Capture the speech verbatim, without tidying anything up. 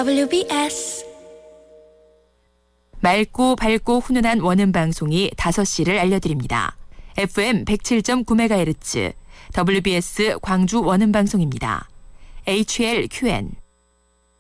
더블유비에스 맑고 밝고 훈훈한 원음 방송이 다섯 시를 알려드립니다. 에프엠 백칠 점 구 메가헤르츠 더블유비에스 광주 원음 방송입니다. 에이치엘큐엔